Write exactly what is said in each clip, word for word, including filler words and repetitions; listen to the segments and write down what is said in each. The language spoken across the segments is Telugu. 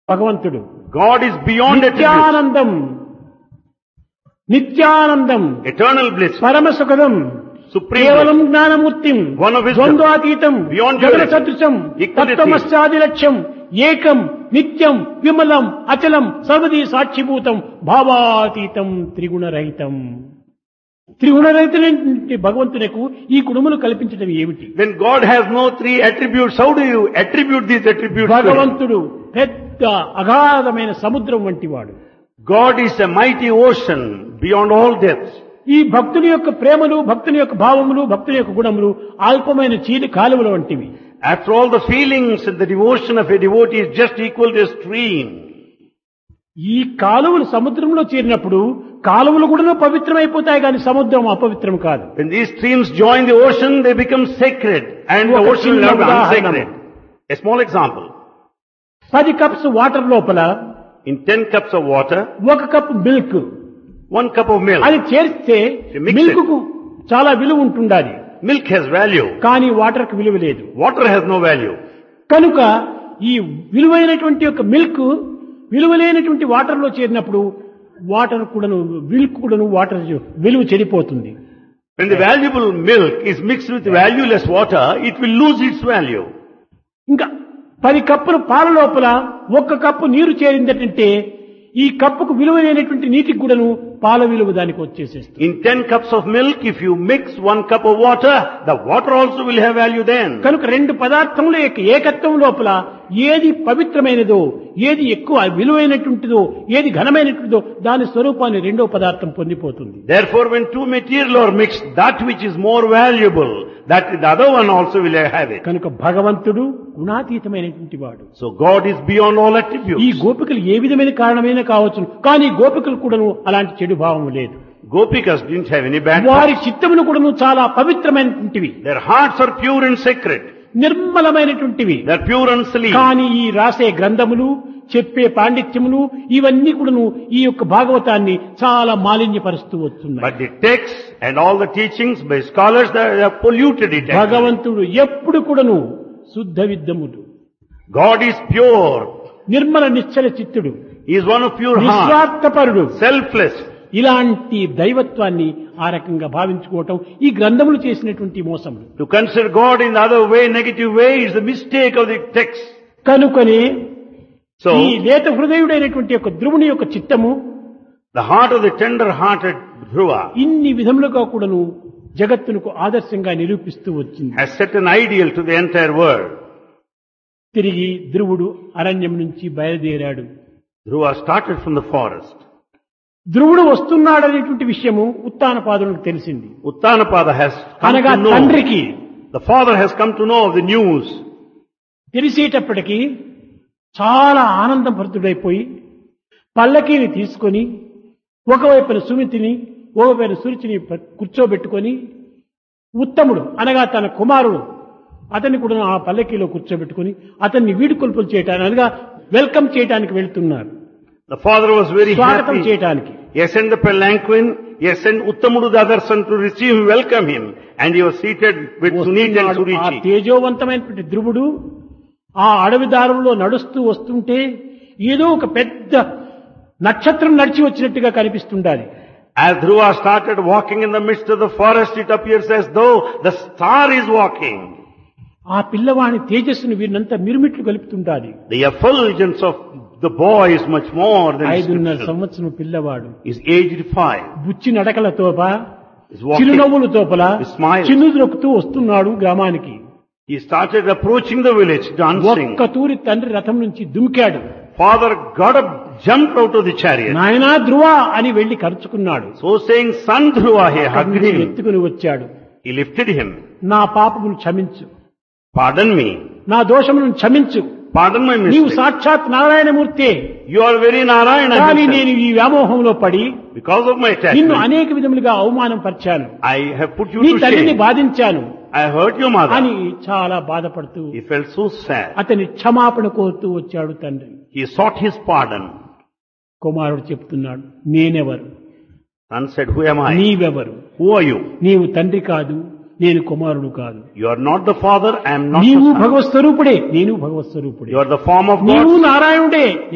భగవంతుడు God is beyond attributes. Nityanandam Nityanandam Eternal bliss. పరమ సుఖదం Supreme కేవలం bliss. జ్ఞానమూర్తిం One of wisdom. ద్వంద్వాతీతం Beyond జగత duality. సదృశం Equality. తత్వమస్యాది లక్ష్యం ఏకం నిత్యం విమలం అచలం సర్వదీ సాక్షిభూతం భావాతీతం త్రిగుణరహితం. త్రిగుణరహితులైనటువంటి భగవంతునకు ఈ గుణములు కల్పించడం ఏమిటి? When God has no three attributes, how do you attribute these attributes to Him? భగవంతుడు పెద్ద అగాధమైన సముద్రం వంటి వాడు. God is a mighty ocean beyond all depths. ఈ భక్తుని యొక్క ప్రేమలు, భక్తుని యొక్క భావములు, భక్తుని యొక్క గుణములు అల్పమైన చీలి కాలువల వంటివి. After all, the feelings and the devotion of a devotee is just equal to a stream. ఈ కాలువలు సముద్రంలో చేరినప్పుడు కాలువలు కూడా పవిత్రమైపోతాయి కానీ సముద్రం అపవిత్రం కాదు. When these streams join the ocean, they become sacred, and the ఒక ocean will చిన్న not be ఉదాహరణ. unsacred. A small example. పది కప్స్ వాటర్ లోపల In ten cups of water, ఒక cup milk one cup of milk. అది చేరిస్తే You mix మిల్క్ it. కు చాలా విలువ ఉంటుండాలి Milk has value. కానీ వాటర్ కు విలువ లేదు. Water has no value. కనుక ఈ విలువైనటువంటి యొక్క మిల్క్ విలువలేనటువంటి వాటర్ లో చేరినప్పుడు వాటర్ కూడాను మిల్క్ కూడాను వాటర్ విలువ చెడిపోతుంది. When the valuable milk is mixed with valueless water, it will lose its value. ఇంకా పది కప్పులు పాల లోపల ఒక్క కప్పు నీరు చేరిందంటే ఈ కప్పుకు విలువైనటువంటి నీటికి కూడాను పాల విలువ దానికి వచ్చేసేస్తుంది. In ten cups of milk, if you mix one cup of water, the water also will have value then. కనుక రెండు పదార్థముల యొక్క ఏకత్వం లోపల ఏది పవిత్రమైనదో, ఏది ఎక్కువ విలువైనటువంటిదో, ఏది ఘనమైనటువంటిదో దాని స్వరూపాన్ని రెండో పదార్థం పొందిపోతుంది. Therefore, when two material are mixed, that which is more valuable, that the other one also will have it. కనుక భగవంతుడు గుణాతీతమైనటువంటి వాడు. So God is beyond all ఈ attributes. గోపికలు ఏ విధమైన కారణమైనా కావచ్చు, కానీ గోపికలు కూడాను అలాంటి చెడు భావం లేదు. Gopikas didn't have any bad వారి thoughts. చిత్తములు కూడాను చాలా పవిత్రమైనటువంటివి, Their hearts are pure and sacred. నిర్మలమైనటువంటివి. They're pure and clean. కానీ ఈ రాసే గ్రంథములు, చెప్పే పాండిత్యములు ఇవన్నీ కూడాను ఈ యొక్క భాగవతాన్ని చాలా మాలిన్యపరుస్తూ వస్తున్నాయి. But the texts and all the teachings by scholars, they have polluted it. భగవంతుడు ఎప్పుడు కూడాను శుద్ధ విద్దముడు, God is pure. Nirmala Nischala చిత్తుడు, He is one of pure heart. నిస్వార్థపరుడు. Selfless. ఇలాంటి దైవత్వాన్ని ఆ రకంగా భావించుకోవటం ఈ గ్రంథములు చేసినటువంటి మోసములు. To consider God in the other way, negative way, is the mistake of the text. కనుకనే So, ఈ లేత హృదయుడైనటువంటి యొక్క ధ్రువుని యొక్క చిత్తము the heart of the tender-hearted Dhruva ఇన్ని విధములుగా కూడాను జగత్తునకు ఆదర్శంగా నిరూపిస్తూ వచ్చింది. has set an ideal to the entire world. తిరిగి ధ్రువుడు అరణ్యం నుంచి బయలుదేరాడు. Dhruva started from the forest. ధ్రువుడు వస్తున్నాడనేటువంటి విషయము ఉత్తానపాదులకు తెలిసింది. Uttanapada has come అనగా to know. తండ్రికి The father has come to know of the news. తెలిసేటప్పటికీ చాలా ఆనందం భరితుడైపోయి పల్లకీని తీసుకొని ఒకవైపున సుమితిని ఒకవైపున సురుచిని కూర్చోబెట్టుకొని ఉత్తముడు అనగా తన కుమారుడు అతన్ని కూడా ఆ పల్లకీలో కూర్చోబెట్టుకొని అతన్ని వీడుకొల్పులు చేయటానికి అనగా వెల్కమ్ చేయడానికి వెళ్తున్నారు. The father was very స్వాగతం happy. చేయటానికి. He has sent the palanquin. He has sent Uttamudu, the other son, to receive him, welcome him. And he was seated with Sunit and వస్తున్నాడు. ఆ Surichi. తేజోవంతమైనటువంటి ధ్రువుడు ఆ అడవి దారుల్లో నడుస్తూ వస్తుంటే ఏదో ఒక పెద్ద నక్షత్రం నడిచి వచ్చినట్టుగా కనిపిస్తుండాలి. As Dhruva started walking in the midst of the forest, it appears as though the star is walking. ఆ పిల్లవాని తేజస్సును వీరినంతా మిరుమిట్లు కలుపుతుండాలి. The effulgence of the boy is much more than his ఐదున్నర scripture. సంవత్సరం పిల్లవాడు He's aged five. బుచ్చి నడకల తోప He's walking. చిరునవ్వుల తోపల He smiles. చిన్ను దొరుకుతూ వస్తున్నాడు గ్రామానికి. He started approaching the village, dancing. ఒక్క తూరి తండ్రి రథం నుంచి దుమికాడు. Father got up, jumped out of the chariot. నాయనా ధ్రువ అని వెళ్లి కరుచుకున్నాడు. So saying, son Dhruva, he hugged అక్కడి him. ఎత్తుకుని వచ్చాడు. He lifted him. నా పాపమును క్షమించు, Pardon me. నా దోషములను క్షమించు, Pardon my నీవు mistake. సాక్షాత్ నారాయణమూర్తే. You are very Narayana కానీ himself. నేను ఈ వ్యామోహంలో పడి Because of my నిన్ను attachment, అనేక విధములుగా అవమానం పరిచాను, I have put you నీ to తల్లిని shame. బాధించాను I hurt your mother. అని చాలా బాధపడుతూ He felt so sad. అతని క్షమాపణ కోరుతూ వచ్చాడు తండ్రి. He sought his pardon. కుమారుడు చెప్తున్నాడు, నేనెవరు, Son said, who am I? నీవెవరు, Who are you? నీవు తండ్రి కాదు, నేను కుమారుడు కాదు. You are not the father, I am not నీవు the son. భగవత్ స్వరూపుడే, నేను భగవత్ స్వరూపుడే. You are the form of God. నీవు నారాయణుడే,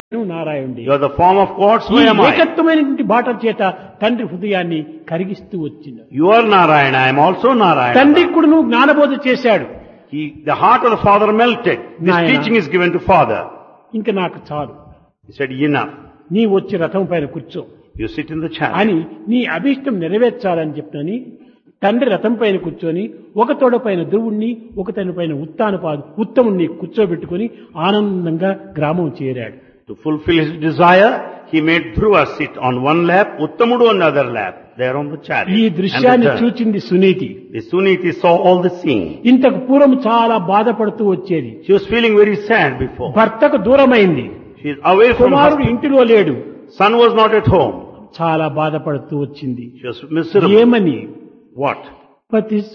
నారాయణుడి. You are the form of God, so ఈ am I. ఏకత్వమైనటువంటి బాట చేత తండ్రి హృదయాన్ని కరిగిస్తూ వచ్చింది. You are Narayana, I am also Narayana. తండ్రి కూడా నువ్వు జ్ఞానబోధ చేశాడు. He, the heart of the father melted. This Nayana. teaching is given to father. ఇంకా నాకు చాలు, He said, enough. నీ వచ్చి రథం పైన కూర్చో You sit in the chariot. అని నీ అభీష్టం నెరవేర్చాలని చెప్పని తండ్రి రథం పైన కూర్చొని ఒక తోడ పైన ధ్రువుణ్ణి ఒక తన పైన ఉత్తానపాదు ఉత్తముణ్ణి కూర్చోబెట్టుకుని ఆనందంగా గ్రామం చేరాడు. To fulfill his desire, he made Dhruva sit on one lap, Uttamudu on the other lap. They are on the chariot. ఈ and దృశ్యాన్ని returned. చూచింది Suniti. The Suniti saw all the scene. ఇంతకు పూర్వం చాలా బాధపడుతూ వచ్చేది. She was feeling very sad before. భర్తకు దూరమైంది, She is away from కుమారుడు husband. ఇంటిలో లేడు, Son was not at home. చాలా బాధపడుతూ వచ్చింది. She was miserable. ఏమని? What? పతి